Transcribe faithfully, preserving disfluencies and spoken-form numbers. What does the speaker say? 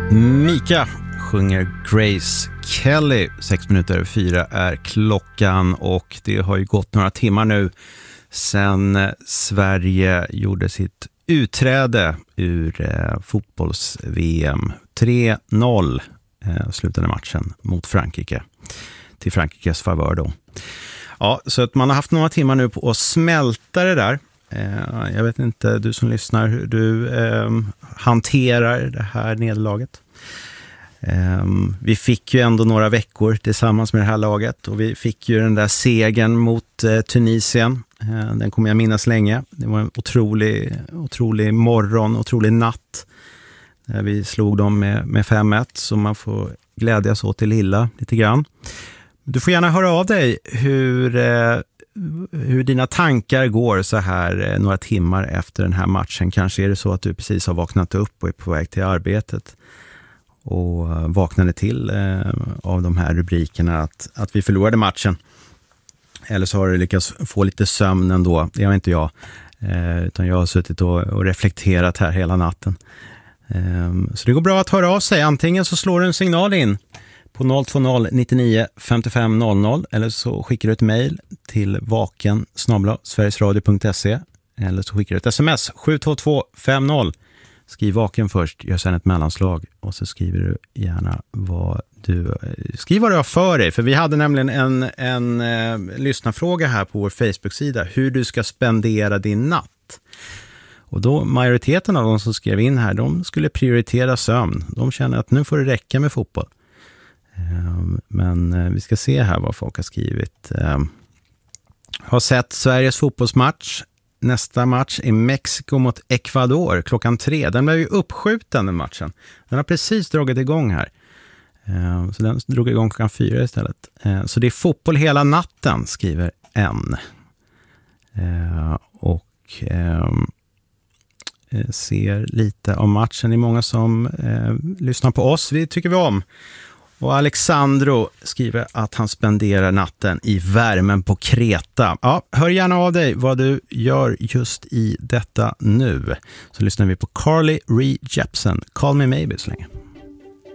Mika sjunger Grace Kelly. Sex minuter över fyra är klockan och det har ju gått några timmar nu sedan Sverige gjorde sitt utträde ur eh, fotbolls-V M. tre noll eh, slutade matchen mot Frankrike. Till Frankrikes favör då. Ja, så att man har haft några timmar nu på att smälta det där. Eh, jag vet inte, du som lyssnar, hur du eh, hanterar det här nederlaget. Eh, vi fick ju ändå några veckor tillsammans med det här laget och vi fick ju den där segern mot eh, Tunisien. Eh, den kommer jag minnas länge. Det var en otrolig, otrolig morgon, otrolig natt. Där vi slog dem med, med fem ett, så man får glädjas åt det lilla lite grann. Du får gärna höra av dig hur, eh, hur dina tankar går så här eh, några timmar efter den här matchen. Kanske är det så att du precis har vaknat upp och är på väg till arbetet och eh, vaknade till eh, av de här rubrikerna att, att vi förlorade matchen. Eller så har du lyckats få lite sömn ändå. Det har inte jag. Eh, utan jag har suttit och, och reflekterat här hela natten. Eh, så det går bra att höra av sig. Antingen så slår du en signal in på noll två noll nittionio femtiofem noll noll eller så skickar du ett mejl till vaken snabel-a sverigesradio punkt se eller så skickar du ett sms sju två två fem noll. Skriv vaken först, gör sen ett mellanslag och så skriver du gärna vad du skriv vad du har för dig. För vi hade nämligen en, en eh, lyssnarfråga här på vår Facebook-sida hur du ska spendera din natt. Och då majoriteten av de som skrev in här, de skulle prioritera sömn. De känner att nu får det räcka med fotboll. Men vi ska se här vad folk har skrivit. Har sett Sveriges fotbollsmatch. Nästa match är Mexiko mot Ecuador klockan tre. Den blev ju uppskjuten den matchen. Den har precis dragit igång här. Så den drog igång klockan fyra istället. Så det är fotboll hela natten, skriver en. Och ser lite av matchen. Det är många som lyssnar på oss. Vi tycker vi om. Och Alexandro skriver att han spenderar natten i värmen på Kreta. Ja, hör gärna av dig vad du gör just i detta nu. Så lyssnar vi på Carly Rae Jepsen. Call Me Maybe så länge.